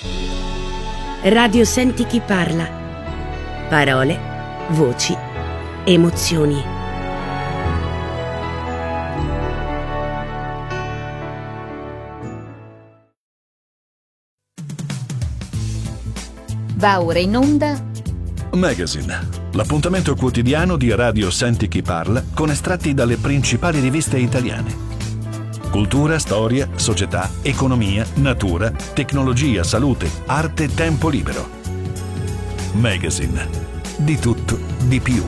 Radio Senti chi parla. Parole, voci, emozioni. Va ora in onda Magazine, l'appuntamento quotidiano di Radio Senti chi parla con estratti dalle principali riviste italiane. Cultura, storia, società, economia, natura, tecnologia, salute, arte, tempo libero. Magazine, di tutto, di più.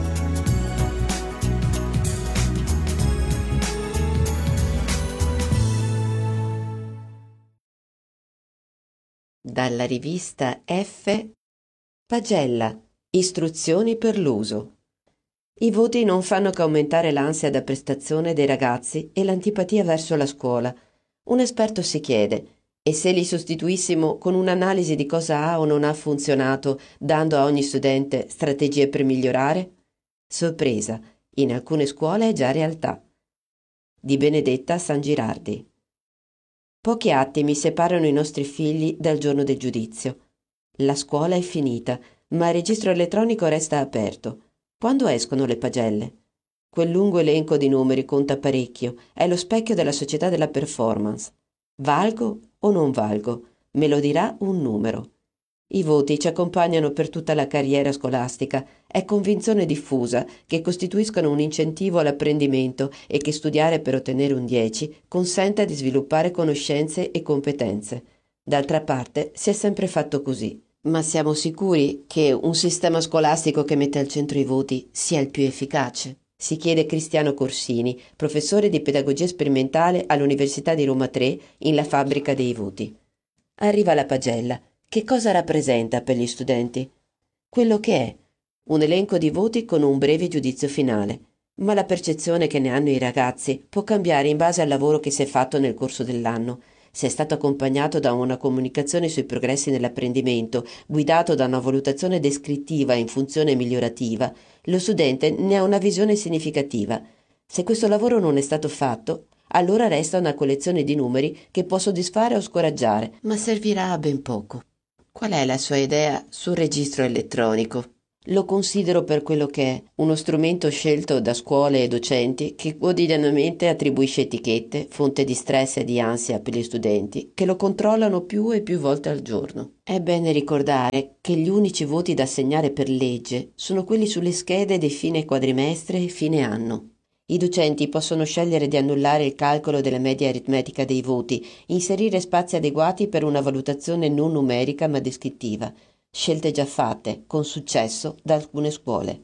Dalla rivista F. Pagella, istruzioni per l'uso. I voti non fanno che aumentare l'ansia da prestazione dei ragazzi e l'antipatia verso la scuola. Un esperto si chiede: e se li sostituissimo con un'analisi di cosa ha o non ha funzionato, dando a ogni studente strategie per migliorare? Sorpresa, in alcune scuole è già realtà. Di Benedetta Sangirardi. Pochi attimi separano i nostri figli dal giorno del giudizio. La scuola è finita, ma il registro elettronico resta aperto. Quando escono le pagelle? Quel lungo elenco di numeri conta parecchio, è lo specchio della società della performance. Valgo o non valgo? Me lo dirà un numero. I voti ci accompagnano per tutta la carriera scolastica, è convinzione diffusa che costituiscono un incentivo all'apprendimento e che studiare per ottenere un 10 consenta di sviluppare conoscenze e competenze. D'altra parte si è sempre fatto così. Ma siamo sicuri che un sistema scolastico che mette al centro i voti sia il più efficace? Si chiede Cristiano Corsini, professore di pedagogia sperimentale all'Università di Roma 3 in La fabbrica dei voti. Arriva la pagella. Che cosa rappresenta per gli studenti? Quello che è, un elenco di voti con un breve giudizio finale, ma la percezione che ne hanno i ragazzi può cambiare in base al lavoro che si è fatto nel corso dell'anno. Se è stato accompagnato da una comunicazione sui progressi nell'apprendimento, guidato da una valutazione descrittiva in funzione migliorativa, lo studente ne ha una visione significativa. Se questo lavoro non è stato fatto, allora resta una collezione di numeri che può soddisfare o scoraggiare, ma servirà a ben poco. Qual è la sua idea sul registro elettronico? Lo considero per quello che è, uno strumento scelto da scuole e docenti che quotidianamente attribuisce etichette, fonte di stress e di ansia per gli studenti, che lo controllano più e più volte al giorno. È bene ricordare che gli unici voti da assegnare per legge sono quelli sulle schede di fine quadrimestre e fine anno. I docenti possono scegliere di annullare il calcolo della media aritmetica dei voti, inserire spazi adeguati per una valutazione non numerica ma descrittiva. Scelte già fatte, con successo, da alcune scuole.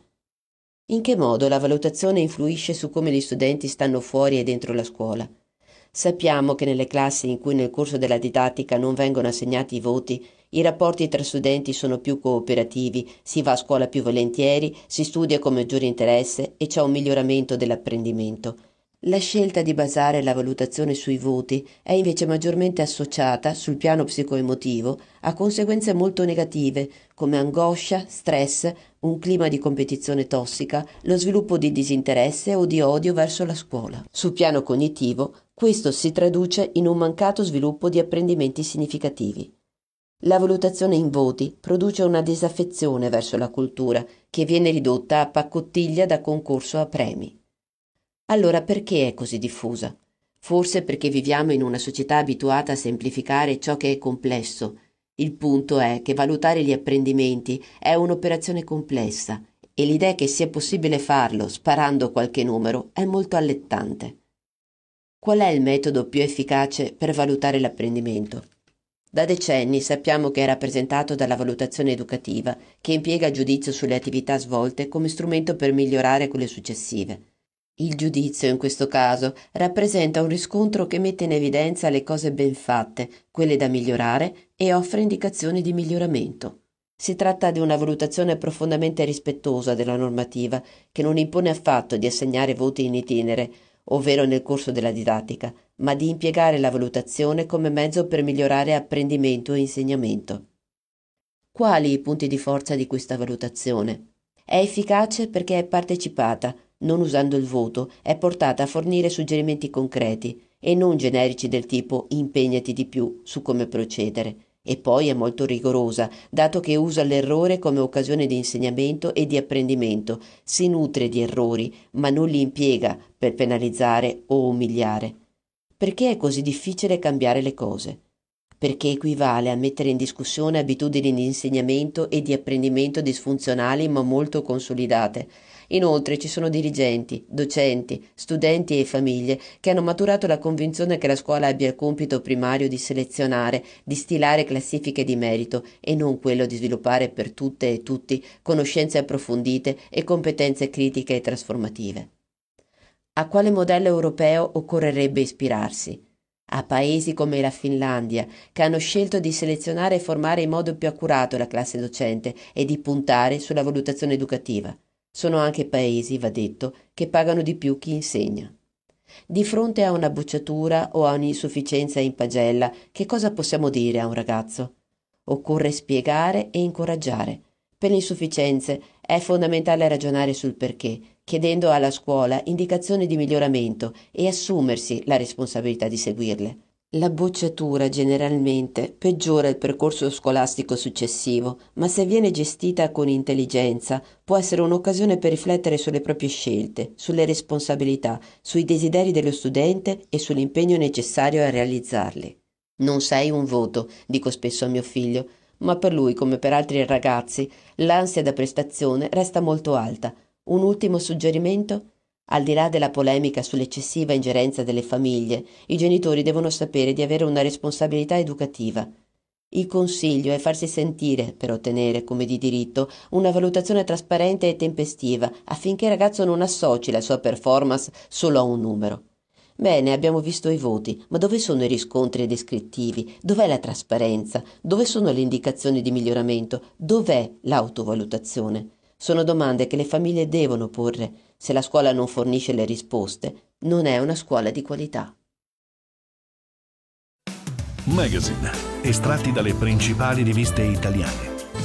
In che modo la valutazione influisce su come gli studenti stanno fuori e dentro la scuola? Sappiamo che nelle classi in cui nel corso della didattica non vengono assegnati i voti, i rapporti tra studenti sono più cooperativi, si va a scuola più volentieri, si studia con maggiore interesse e c'è un miglioramento dell'apprendimento. La scelta di basare la valutazione sui voti è invece maggiormente associata, sul piano psicoemotivo, a conseguenze molto negative, come angoscia, stress, un clima di competizione tossica, lo sviluppo di disinteresse o di odio verso la scuola. Sul piano cognitivo, questo si traduce in un mancato sviluppo di apprendimenti significativi. La valutazione in voti produce una disaffezione verso la cultura, che viene ridotta a paccottiglia da concorso a premi. Allora perché è così diffusa? Forse perché viviamo in una società abituata a semplificare ciò che è complesso. Il punto è che valutare gli apprendimenti è un'operazione complessa e l'idea che sia possibile farlo sparando qualche numero è molto allettante. Qual è il metodo più efficace per valutare l'apprendimento? Da decenni sappiamo che è rappresentato dalla valutazione educativa, che impiega il giudizio sulle attività svolte come strumento per migliorare quelle successive. Il giudizio, in questo caso, rappresenta un riscontro che mette in evidenza le cose ben fatte, quelle da migliorare, e offre indicazioni di miglioramento. Si tratta di una valutazione profondamente rispettosa della normativa, che non impone affatto di assegnare voti in itinere, ovvero nel corso della didattica, ma di impiegare la valutazione come mezzo per migliorare apprendimento e insegnamento. Quali i punti di forza di questa valutazione? È efficace perché è partecipata, non usando il voto, è portata a fornire suggerimenti concreti e non generici del tipo impegnati di più su come procedere. E poi è molto rigorosa, dato che usa l'errore come occasione di insegnamento e di apprendimento, si nutre di errori, ma non li impiega per penalizzare o umiliare. Perché è così difficile cambiare le cose? Perché equivale a mettere in discussione abitudini di insegnamento e di apprendimento disfunzionali ma molto consolidate. Inoltre ci sono dirigenti, docenti, studenti e famiglie che hanno maturato la convinzione che la scuola abbia il compito primario di selezionare, di stilare classifiche di merito e non quello di sviluppare per tutte e tutti conoscenze approfondite e competenze critiche e trasformative. A quale modello europeo occorrerebbe ispirarsi? A paesi come la Finlandia, che hanno scelto di selezionare e formare in modo più accurato la classe docente e di puntare sulla valutazione educativa. Sono anche paesi, va detto, che pagano di più chi insegna. Di fronte a una bocciatura o a un'insufficienza in pagella, che cosa possiamo dire a un ragazzo? Occorre spiegare e incoraggiare. Per le insufficienze è fondamentale ragionare sul perché, chiedendo alla scuola indicazioni di miglioramento e assumersi la responsabilità di seguirle. La bocciatura generalmente peggiora il percorso scolastico successivo, ma se viene gestita con intelligenza può essere un'occasione per riflettere sulle proprie scelte, sulle responsabilità, sui desideri dello studente e sull'impegno necessario a realizzarli. Non sei un voto, dico spesso a mio figlio, ma per lui, come per altri ragazzi, l'ansia da prestazione resta molto alta. Un ultimo suggerimento? Al di là della polemica sull'eccessiva ingerenza delle famiglie, i genitori devono sapere di avere una responsabilità educativa. Il consiglio è farsi sentire per ottenere, come di diritto, una valutazione trasparente e tempestiva affinché il ragazzo non associ la sua performance solo a un numero. Bene, abbiamo visto i voti, ma dove sono i riscontri descrittivi? Dov'è la trasparenza? Dove sono le indicazioni di miglioramento? Dov'è l'autovalutazione? Sono domande che le famiglie devono porre. Se la scuola non fornisce le risposte, non è una scuola di qualità. Magazine, estratti dalle principali riviste italiane.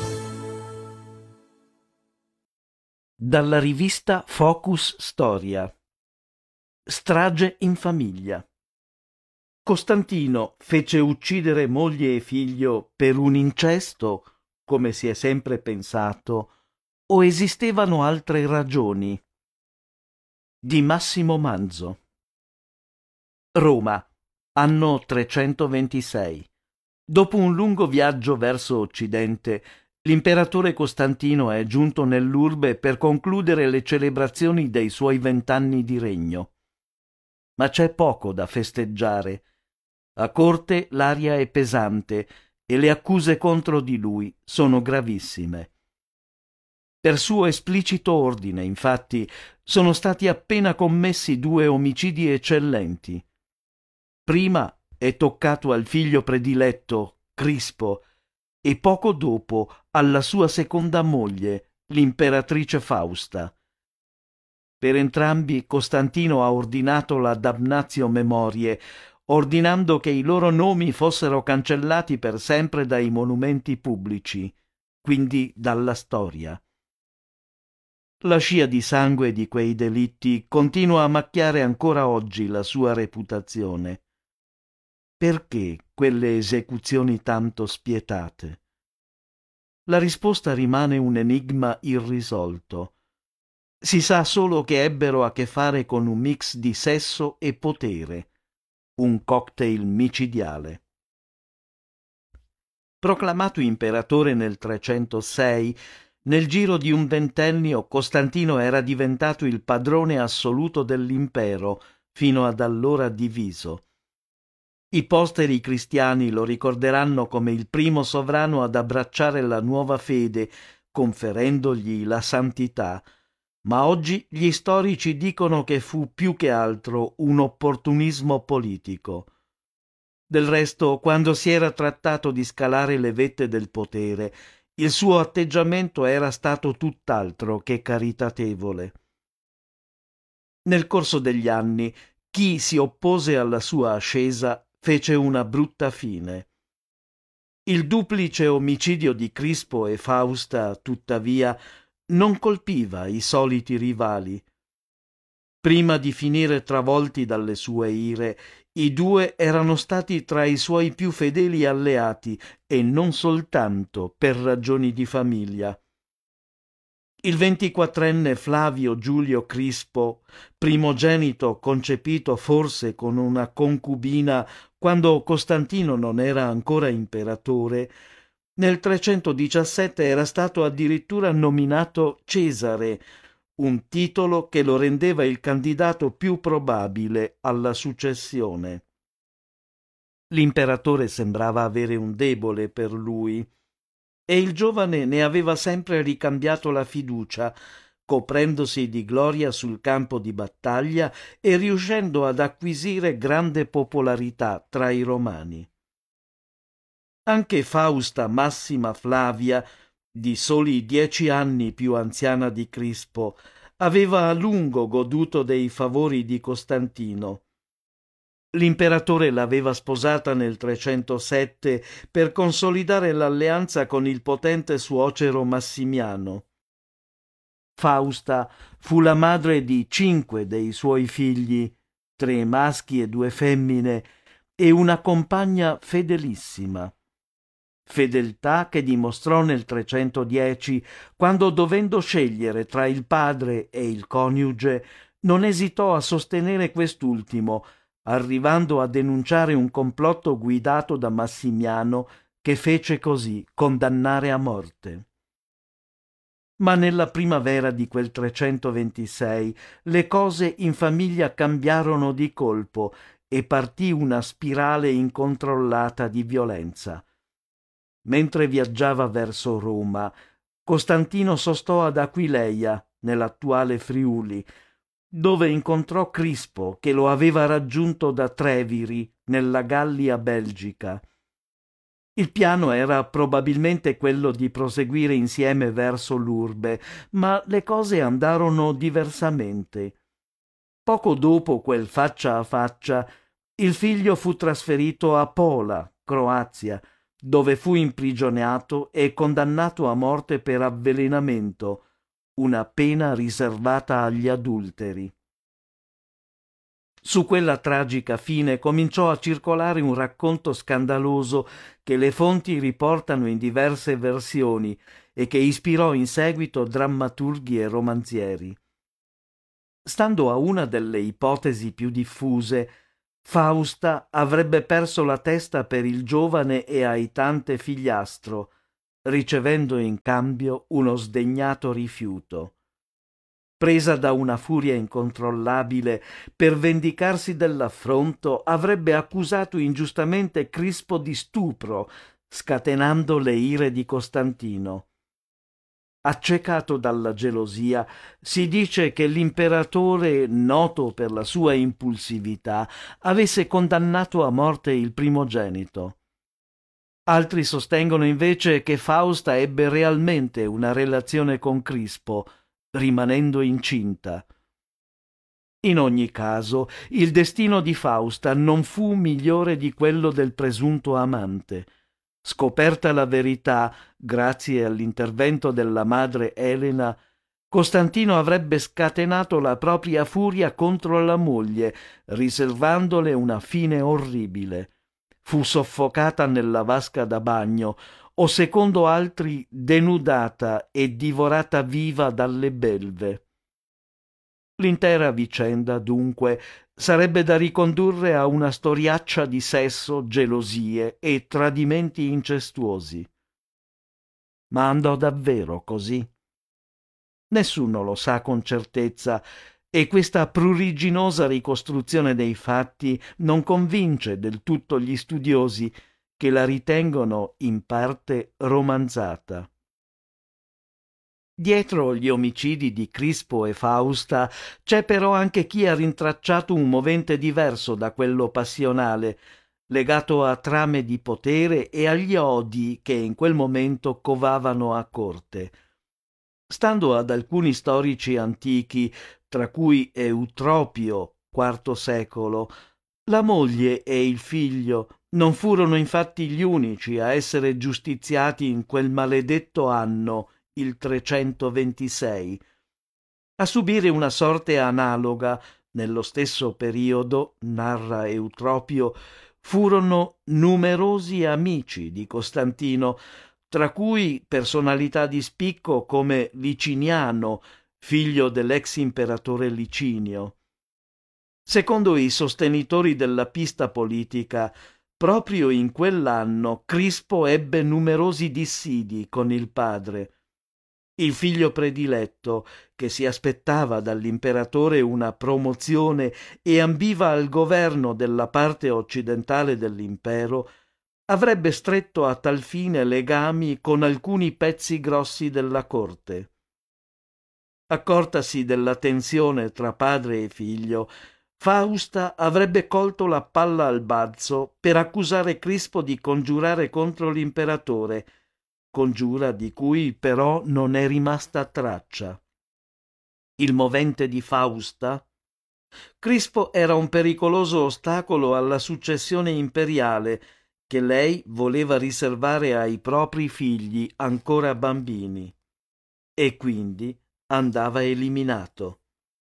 Dalla rivista Focus Storia. Strage in famiglia. Costantino fece uccidere moglie e figlio per un incesto, come si è sempre pensato, o esistevano altre ragioni? Di Massimo Manzo. Roma, anno 326. Dopo un lungo viaggio verso occidente, l'imperatore Costantino è giunto nell'urbe per concludere le celebrazioni dei suoi 20 anni di regno. Ma c'è poco da festeggiare. A corte l'aria è pesante e le accuse contro di lui sono gravissime. Per suo esplicito ordine, infatti, sono stati appena commessi 2 omicidi eccellenti. Prima è toccato al figlio prediletto, Crispo, e poco dopo alla sua seconda moglie, l'imperatrice Fausta. Per entrambi Costantino ha ordinato la damnatio memoriae, ordinando che i loro nomi fossero cancellati per sempre dai monumenti pubblici, quindi dalla storia. La scia di sangue di quei delitti continua a macchiare ancora oggi la sua reputazione. Perché quelle esecuzioni tanto spietate? La risposta rimane un enigma irrisolto. Si sa solo che ebbero a che fare con un mix di sesso e potere, un cocktail micidiale. Proclamato imperatore nel 306, nel giro di un ventennio Costantino era diventato il padrone assoluto dell'impero, fino ad allora diviso. I posteri cristiani lo ricorderanno come il primo sovrano ad abbracciare la nuova fede, conferendogli la santità, ma oggi gli storici dicono che fu più che altro un opportunismo politico. Del resto, quando si era trattato di scalare le vette del potere, il suo atteggiamento era stato tutt'altro che caritatevole. Nel corso degli anni, chi si oppose alla sua ascesa fece una brutta fine. Il duplice omicidio di Crispo e Fausta, tuttavia, non colpiva i soliti rivali. Prima di finire travolti dalle sue ire, I due erano stati tra i suoi più fedeli alleati e non soltanto per ragioni di famiglia. Il 24enne Flavio Giulio Crispo, primogenito concepito forse con una concubina quando Costantino non era ancora imperatore, nel 317 era stato addirittura nominato Cesare, un titolo che lo rendeva il candidato più probabile alla successione. L'imperatore sembrava avere un debole per lui e il giovane ne aveva sempre ricambiato la fiducia, coprendosi di gloria sul campo di battaglia e riuscendo ad acquisire grande popolarità tra i romani. Anche Fausta Massima Flavia, di soli 10 anni più anziana di Crispo, aveva a lungo goduto dei favori di Costantino. L'imperatore l'aveva sposata nel 307 per consolidare l'alleanza con il potente suocero Massimiano. Fausta fu la madre di 5 dei suoi figli, 3 maschi e 2 femmine, e una compagna fedelissima. Fedeltà che dimostrò nel 310, quando, dovendo scegliere tra il padre e il coniuge, non esitò a sostenere quest'ultimo, arrivando a denunciare un complotto guidato da Massimiano che fece così condannare a morte. Ma nella primavera di quel 326 le cose in famiglia cambiarono di colpo e partì una spirale incontrollata di violenza. Mentre viaggiava verso Roma, Costantino sostò ad Aquileia, nell'attuale Friuli, dove incontrò Crispo, che lo aveva raggiunto da Treviri, nella Gallia belgica. Il piano era probabilmente quello di proseguire insieme verso l'urbe, ma le cose andarono diversamente. Poco dopo quel faccia a faccia, il figlio fu trasferito a Pola, Croazia, dove fu imprigionato e condannato a morte per avvelenamento, una pena riservata agli adulteri. Su quella tragica fine cominciò a circolare un racconto scandaloso che le fonti riportano in diverse versioni e che ispirò in seguito drammaturghi e romanzieri. Stando a una delle ipotesi più diffuse, Fausta avrebbe perso la testa per il giovane e aitante figliastro, ricevendo in cambio uno sdegnato rifiuto. Presa da una furia incontrollabile, per vendicarsi dell'affronto avrebbe accusato ingiustamente Crispo di stupro, scatenando le ire di Costantino. Accecato dalla gelosia, si dice che l'imperatore, noto per la sua impulsività, avesse condannato a morte il primogenito. Altri sostengono invece che Fausta ebbe realmente una relazione con Crispo, rimanendo incinta. In ogni caso, il destino di Fausta non fu migliore di quello del presunto amante. Scoperta la verità, grazie all'intervento della madre Elena, Costantino avrebbe scatenato la propria furia contro la moglie, riservandole una fine orribile. Fu soffocata nella vasca da bagno, o secondo altri denudata e divorata viva dalle belve. L'intera vicenda, dunque, sarebbe da ricondurre a una storiaccia di sesso, gelosie e tradimenti incestuosi. Ma andò davvero così? Nessuno lo sa con certezza, e questa pruriginosa ricostruzione dei fatti non convince del tutto gli studiosi, che la ritengono in parte romanzata. Dietro gli omicidi di Crispo e Fausta c'è però anche chi ha rintracciato un movente diverso da quello passionale, legato a trame di potere e agli odi che in quel momento covavano a corte. Stando ad alcuni storici antichi, tra cui Eutropio, IV secolo, la moglie e il figlio non furono infatti gli unici a essere giustiziati in quel maledetto anno, il 326. A subire una sorte analoga Nello stesso periodo, narra Eutropio, furono numerosi amici di Costantino, tra cui personalità di spicco come Liciniano, figlio dell'ex imperatore Licinio. Secondo i sostenitori della pista politica, proprio in quell'anno Crispo ebbe numerosi dissidi con il padre. Il figlio prediletto, che si aspettava dall'imperatore una promozione e ambiva al governo della parte occidentale dell'impero, avrebbe stretto a tal fine legami con alcuni pezzi grossi della corte. Accortasi della tensione tra padre e figlio, Fausta avrebbe colto la palla al balzo per accusare Crispo di congiurare contro l'imperatore, congiura di cui però non è rimasta traccia. Il movente di Fausta? Crispo era un pericoloso ostacolo alla successione imperiale che lei voleva riservare ai propri figli ancora bambini, e quindi andava eliminato.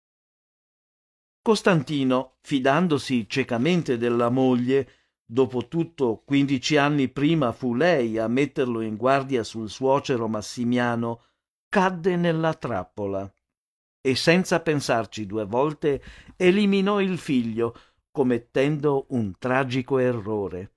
Costantino, fidandosi ciecamente della moglie, dopo tutto 15 anni prima fu lei a metterlo in guardia sul suocero Massimiano, cadde nella trappola e senza pensarci 2 volte eliminò il figlio, commettendo un tragico errore.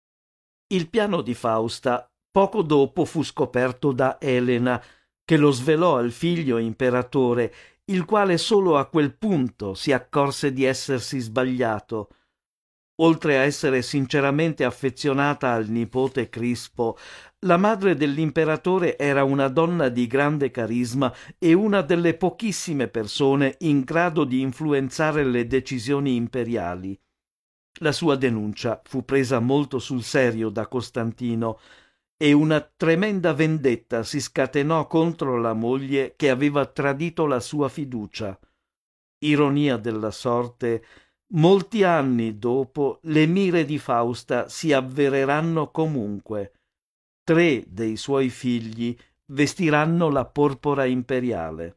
Il piano di Fausta poco dopo fu scoperto da Elena, che lo svelò al figlio imperatore, il quale solo a quel punto si accorse di essersi sbagliato. Oltre a essere sinceramente affezionata al nipote Crispo, la madre dell'imperatore era una donna di grande carisma e una delle pochissime persone in grado di influenzare le decisioni imperiali. La sua denuncia fu presa molto sul serio da Costantino e una tremenda vendetta si scatenò contro la moglie che aveva tradito la sua fiducia. Ironia della sorte, molti anni dopo le mire di Fausta si avvereranno comunque. 3 dei suoi figli vestiranno la porpora imperiale.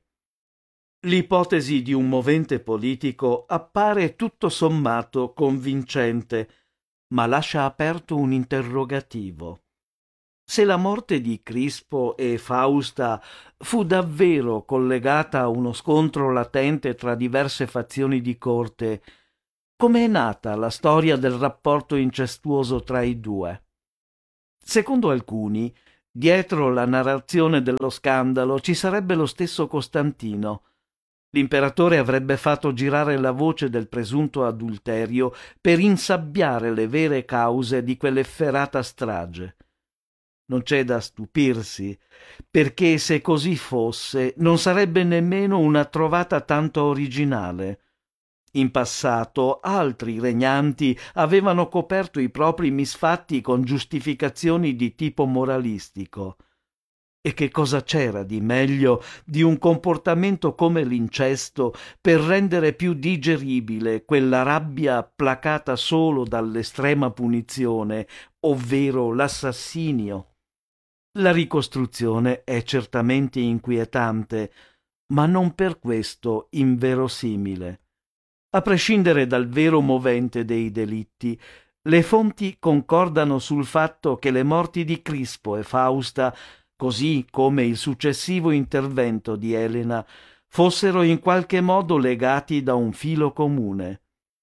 L'ipotesi di un movente politico appare tutto sommato convincente, ma lascia aperto un interrogativo. Se la morte di Crispo e Fausta fu davvero collegata a uno scontro latente tra diverse fazioni di corte, come è nata la storia del rapporto incestuoso tra i due? Secondo alcuni, dietro la narrazione dello scandalo ci sarebbe lo stesso Costantino. L'imperatore avrebbe fatto girare la voce del presunto adulterio per insabbiare le vere cause di quell'efferata strage. Non c'è da stupirsi, perché se così fosse non sarebbe nemmeno una trovata tanto originale. In passato altri regnanti avevano coperto i propri misfatti con giustificazioni di tipo moralistico. E che cosa c'era di meglio di un comportamento come l'incesto per rendere più digeribile quella rabbia placata solo dall'estrema punizione, ovvero l'assassinio? La ricostruzione è certamente inquietante, ma non per questo inverosimile. A prescindere dal vero movente dei delitti, le fonti concordano sul fatto che le morti di Crispo e Fausta, così come il successivo intervento di Elena, fossero in qualche modo legati da un filo comune.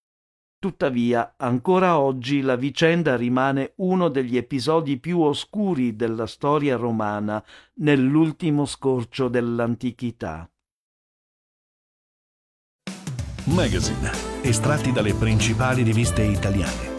Tuttavia, ancora oggi la vicenda rimane uno degli episodi più oscuri della storia romana nell'ultimo scorcio dell'antichità. Magazine, estratti dalle principali riviste italiane.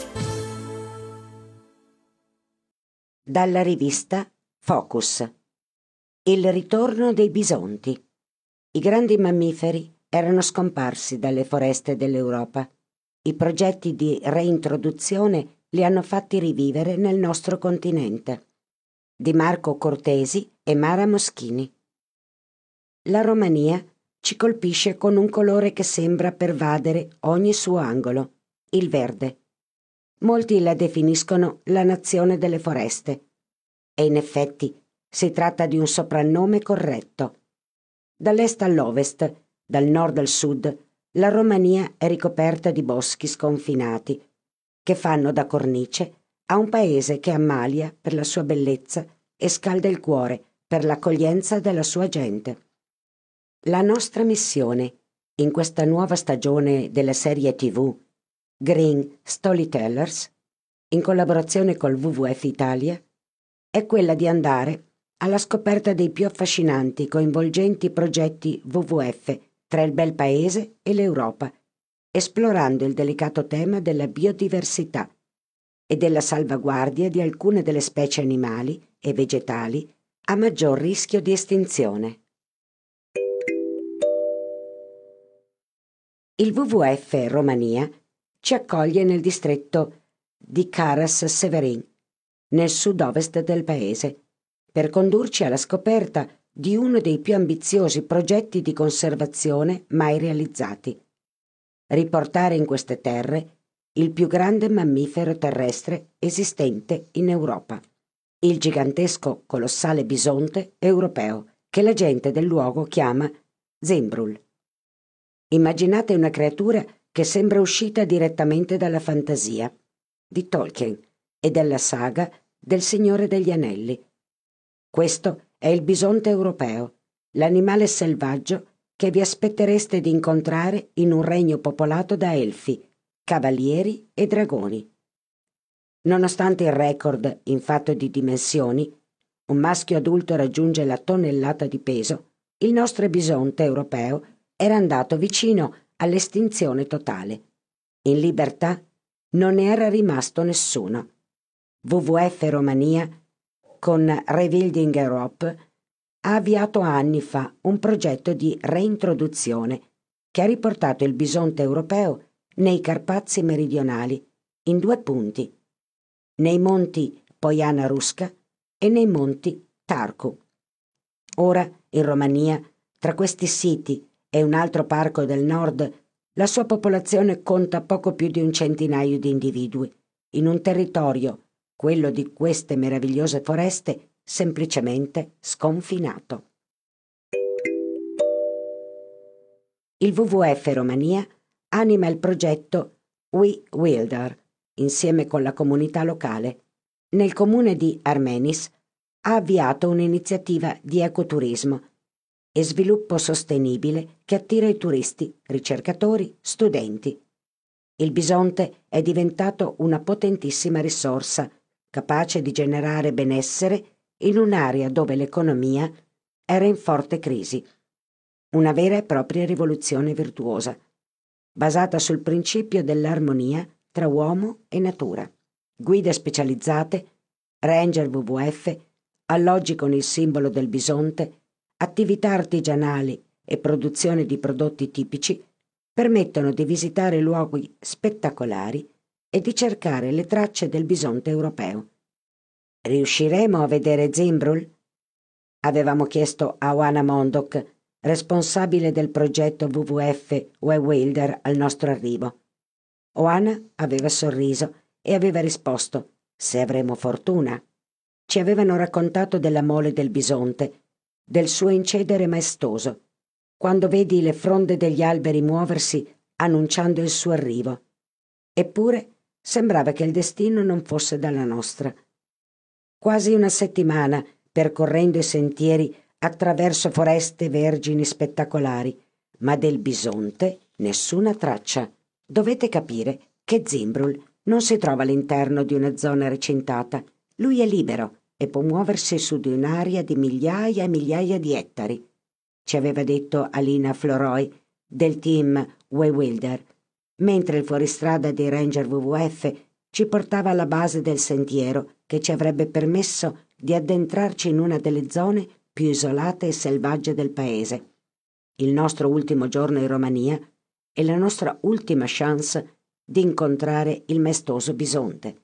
Dalla rivista Focus. Il ritorno dei bisonti. I grandi mammiferi erano scomparsi dalle foreste dell'Europa. I progetti di reintroduzione li hanno fatti rivivere nel nostro continente. Di Marco Cortesi e Mara Moschini. La Romania ci colpisce con un colore che sembra pervadere ogni suo angolo, il verde. Molti la definiscono la nazione delle foreste. E in effetti si tratta di un soprannome corretto. Dall'est all'ovest, dal nord al sud, la Romania è ricoperta di boschi sconfinati che fanno da cornice a un paese che ammalia per la sua bellezza e scalda il cuore per l'accoglienza della sua gente. La nostra missione in questa nuova stagione della serie TV Green Storytellers, in collaborazione col WWF Italia, è quella di andare alla scoperta dei più affascinanti, coinvolgenti progetti WWF tra il bel paese e l'Europa, esplorando il delicato tema della biodiversità e della salvaguardia di alcune delle specie animali e vegetali a maggior rischio di estinzione. Il WWF Romania ci accoglie nel distretto di Caras-Severin, nel sud-ovest del paese, per condurci alla scoperta di uno dei più ambiziosi progetti di conservazione mai realizzati: riportare in queste terre il più grande mammifero terrestre esistente in Europa, il gigantesco colossale bisonte europeo, che la gente del luogo chiama Zimbrul. Immaginate una creatura che sembra uscita direttamente dalla fantasia di Tolkien e della saga del Signore degli Anelli. Questo è il bisonte europeo, l'animale selvaggio che vi aspettereste di incontrare in un regno popolato da elfi, cavalieri e dragoni. Nonostante il record in fatto di dimensioni, un maschio adulto raggiunge la tonnellata di peso, il nostro bisonte europeo era andato vicino all'estinzione totale. In libertà non ne era rimasto nessuno. WWF Romania, con Rewilding Europe, ha avviato anni fa un progetto di reintroduzione che ha riportato il bisonte europeo nei Carpazi meridionali, in 2 punti, nei monti Poiana Ruska e nei monti Tarku. Ora, in Romania, tra questi siti e un altro parco del nord, la sua popolazione conta poco più di un centinaio di individui, in un territorio, quello di queste meravigliose foreste, semplicemente sconfinato. Il WWF Romania anima il progetto We Wilder, insieme con la comunità locale. Nel comune di Armenis ha avviato un'iniziativa di ecoturismo e sviluppo sostenibile che attira i turisti, ricercatori, studenti. Il bisonte è diventato una potentissima risorsa, capace di generare benessere in un'area dove l'economia era in forte crisi. Una vera e propria rivoluzione virtuosa, basata sul principio dell'armonia tra uomo e natura. Guide specializzate, ranger WWF, alloggi con il simbolo del bisonte, attività artigianali e produzione di prodotti tipici permettono di visitare luoghi spettacolari e di cercare le tracce del bisonte europeo. Riusciremo a vedere Zimbrul? Avevamo chiesto a Oana Mondok, responsabile del progetto WWF We Wilder, al nostro arrivo. Oana aveva sorriso e aveva risposto: se avremo fortuna. Ci avevano raccontato della mole del bisonte, del suo incedere maestoso, quando vedi le fronde degli alberi muoversi annunciando il suo arrivo. Eppure sembrava che il destino non fosse dalla nostra. Quasi una settimana percorrendo i sentieri attraverso foreste vergini spettacolari, ma del bisonte nessuna traccia. Dovete capire che Zimbrul non si trova all'interno di una zona recintata. Lui è libero e può muoversi su di un'area di migliaia e migliaia di ettari, ci aveva detto Alina Floroi del team We Wilder, mentre il fuoristrada dei Ranger WWF ci portava alla base del sentiero che ci avrebbe permesso di addentrarci in una delle zone più isolate e selvagge del paese. Il nostro ultimo giorno in Romania e la nostra ultima chance di incontrare il maestoso bisonte.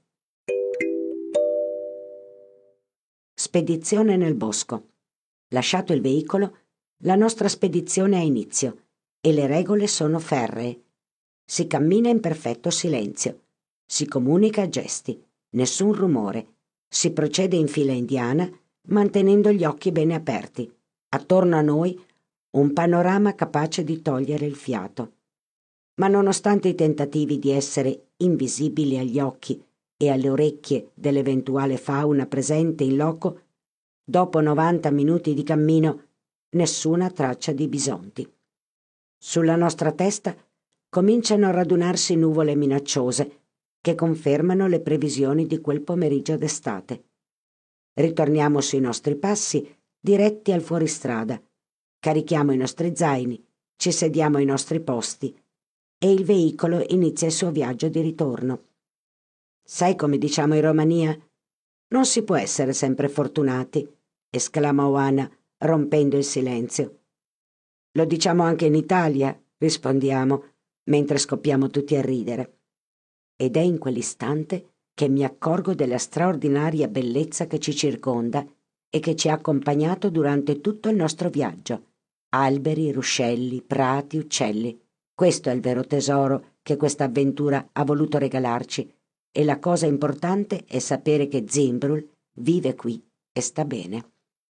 Spedizione nel bosco. Lasciato il veicolo, la nostra spedizione ha inizio e le regole sono ferree. Si cammina in perfetto silenzio, si comunica a gesti, nessun rumore, si procede in fila indiana mantenendo gli occhi bene aperti. Attorno a noi un panorama capace di togliere il fiato. Ma nonostante i tentativi di essere invisibili agli occhi e alle orecchie dell'eventuale fauna presente in loco, dopo 90 minuti di cammino, nessuna traccia di bisonti. Sulla nostra testa cominciano a radunarsi nuvole minacciose che confermano le previsioni di quel pomeriggio d'estate. Ritorniamo sui nostri passi, diretti al fuoristrada. Carichiamo i nostri zaini, ci sediamo ai nostri posti e il veicolo inizia il suo viaggio di ritorno. Sai come diciamo in Romania? Non si può essere sempre fortunati, esclama Oana, rompendo il silenzio. Lo diciamo anche in Italia, rispondiamo, mentre scoppiamo tutti a ridere. Ed è in quell'istante che mi accorgo della straordinaria bellezza che ci circonda e che ci ha accompagnato durante tutto il nostro viaggio. Alberi, ruscelli, prati, uccelli. Questo è il vero tesoro che questa avventura ha voluto regalarci, e la cosa importante è sapere che Zimbrul vive qui e sta bene.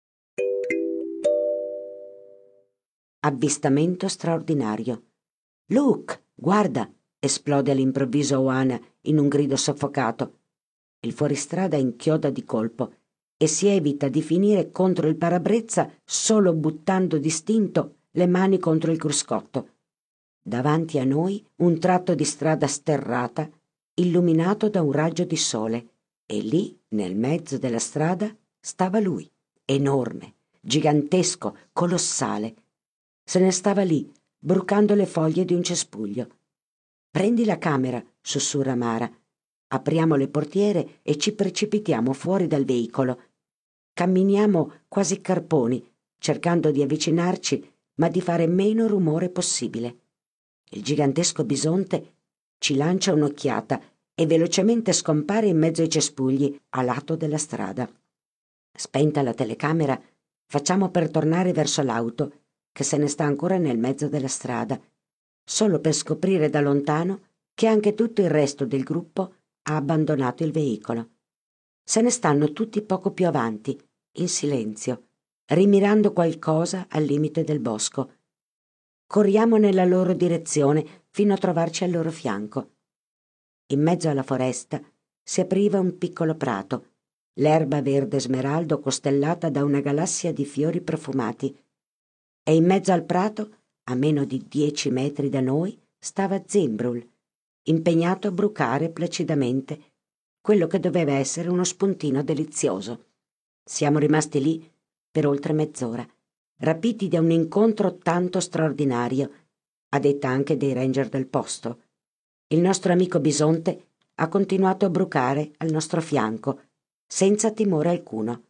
Avvistamento straordinario. Luke, guarda! Esplode all'improvviso Oana in un grido soffocato. Il fuoristrada inchioda di colpo e si evita di finire contro il parabrezza solo buttando distinto le mani contro il cruscotto. Davanti a noi un tratto di strada sterrata, illuminato da un raggio di sole, e lì, nel mezzo della strada, stava lui, enorme, gigantesco, colossale. Se ne stava lì, brucando le foglie di un cespuglio. «Prendi la camera», sussurra Mara. Apriamo le portiere e ci precipitiamo fuori dal veicolo. Camminiamo quasi carponi, cercando di avvicinarci, ma di fare meno rumore possibile. Il gigantesco bisonte ci lancia un'occhiata e velocemente scompare in mezzo ai cespugli a lato della strada. Spenta la telecamera, facciamo per tornare verso l'auto, che se ne sta ancora nel mezzo della strada, solo per scoprire da lontano che anche tutto il resto del gruppo ha abbandonato il veicolo. Se ne stanno tutti poco più avanti, in silenzio, rimirando qualcosa al limite del bosco. Corriamo nella loro direzione fino a trovarci al loro fianco. In mezzo alla foresta si apriva un piccolo prato, l'erba verde smeraldo costellata da una galassia di fiori profumati. E in mezzo al prato, a meno di 10 metri da noi, stava Zimbrul, impegnato a brucare placidamente quello che doveva essere uno spuntino delizioso. Siamo rimasti lì per oltre mezz'ora, rapiti da un incontro tanto straordinario, a detta anche dei ranger del posto. Il nostro amico bisonte ha continuato a brucare al nostro fianco, senza timore alcuno.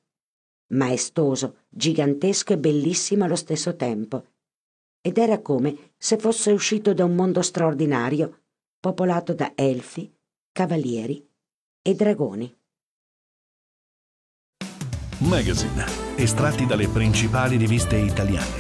Maestoso, gigantesco e bellissimo allo stesso tempo. Ed era come se fosse uscito da un mondo straordinario, popolato da elfi, cavalieri e dragoni. Magazine, estratti dalle principali riviste italiane.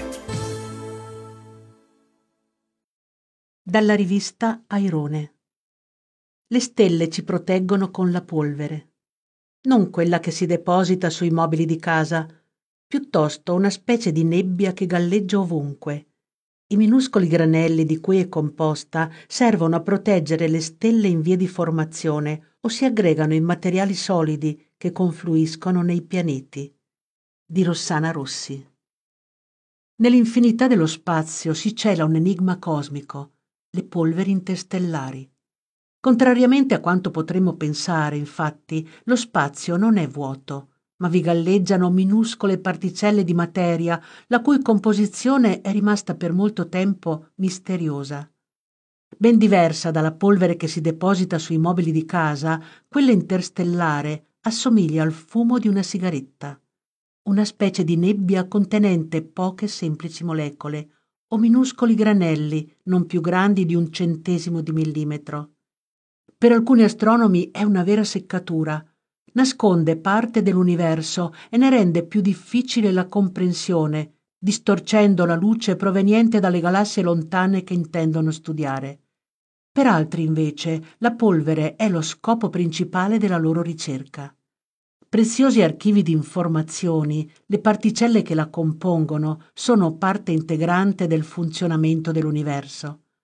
Dalla rivista Airone. Le stelle ci proteggono con la polvere. Non quella che si deposita sui mobili di casa, piuttosto una specie di nebbia che galleggia ovunque. I minuscoli granelli di cui è composta servono a proteggere le stelle in via di formazione o si aggregano in materiali solidi che confluiscono nei pianeti. Di Rossana Rossi. Nell'infinità dello spazio si cela un enigma cosmico, le polveri interstellari. Contrariamente a quanto potremmo pensare, infatti, lo spazio non è vuoto, ma vi galleggiano minuscole particelle di materia la cui composizione è rimasta per molto tempo misteriosa. Ben diversa dalla polvere che si deposita sui mobili di casa, quella interstellare assomiglia al fumo di una sigaretta, una specie di nebbia contenente poche semplici molecole o minuscoli granelli non più grandi di 1/100 di millimetro. Per alcuni astronomi è una vera seccatura. Nasconde parte dell'universo e ne rende più difficile la comprensione, distorcendo la luce proveniente dalle galassie lontane che intendono studiare. Per altri, invece, la polvere è lo scopo principale della loro ricerca. Preziosi archivi di informazioni, le particelle che la compongono sono parte integrante del funzionamento dell'universo.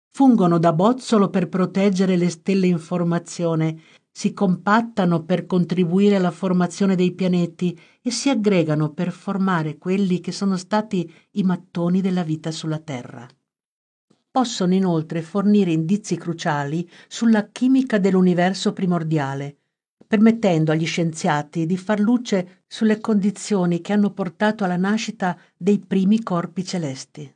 fungono da bozzolo per proteggere le stelle in formazione, si compattano per contribuire alla formazione dei pianeti e si aggregano per formare quelli che sono stati i mattoni della vita sulla Terra. Possono inoltre fornire indizi cruciali sulla chimica dell'universo primordiale, permettendo agli scienziati di far luce sulle condizioni che hanno portato alla nascita dei primi corpi celesti.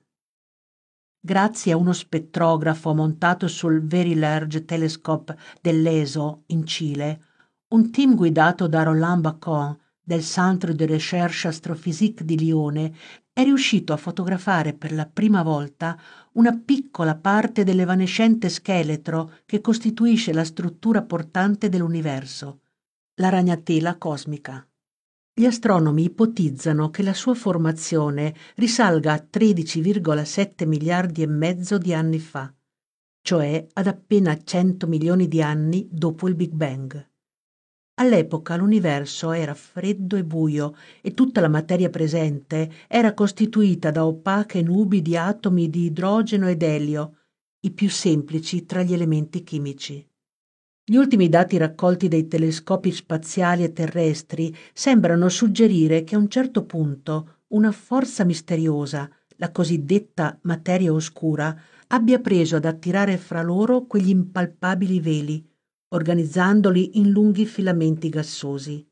Grazie a uno spettrografo montato sul Very Large Telescope dell'ESO in Cile, un team guidato da Roland Bacon del Centre de Recherche Astrophysique di Lione è riuscito a fotografare per la prima volta una piccola parte dell'evanescente scheletro che costituisce la struttura portante dell'universo, la ragnatela cosmica. Gli astronomi ipotizzano che la sua formazione risalga a 13,7 miliardi e mezzo di anni fa, cioè ad appena 100 milioni di anni dopo il Big Bang. All'epoca l'universo era freddo e buio e tutta la materia presente era costituita da opache nubi di atomi di idrogeno ed elio, i più semplici tra gli elementi chimici. Gli ultimi dati raccolti dai telescopi spaziali e terrestri sembrano suggerire che a un certo punto una forza misteriosa, la cosiddetta materia oscura, abbia preso ad attirare fra loro quegli impalpabili veli, organizzandoli in lunghi filamenti gassosi.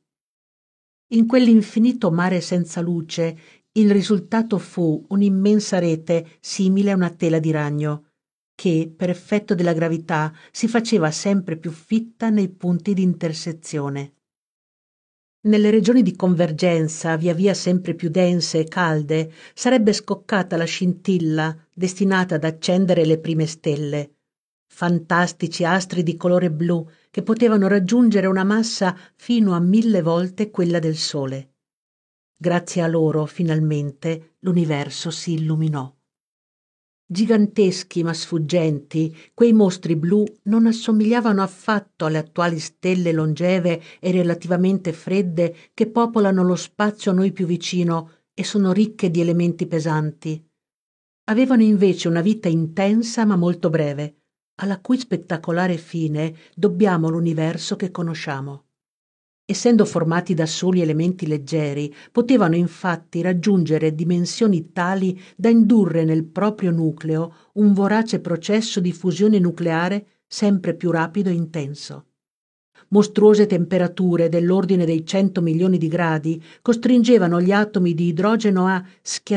In quell'infinito mare senza luce, il risultato fu un'immensa rete simile a una tela di ragno, che, per effetto della gravità, si faceva sempre più fitta nei punti di intersezione. Nelle regioni di convergenza, via via sempre più dense e calde, sarebbe scoccata la scintilla destinata ad accendere le prime stelle, fantastici astri di colore blu che potevano raggiungere una massa fino a 1000 volte quella del Sole. Grazie a loro, finalmente, l'universo si illuminò. Giganteschi ma sfuggenti, quei mostri blu non assomigliavano affatto alle attuali stelle longeve e relativamente fredde che popolano lo spazio a noi più vicino e sono ricche di elementi pesanti. Avevano invece una vita intensa ma molto breve, alla cui spettacolare fine dobbiamo l'universo che conosciamo. Essendo formati da soli elementi leggeri, potevano infatti raggiungere dimensioni tali da indurre nel proprio nucleo un vorace processo di fusione nucleare sempre più rapido e intenso. Mostruose temperature dell'ordine dei 100 milioni di gradi costringevano gli atomi di idrogeno a schiacciare